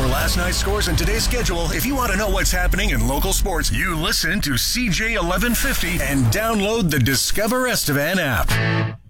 last night's scores and today's schedule, if you want to know what's happening in local sports, you listen to CJ 1150 and download the Discover Estevan app.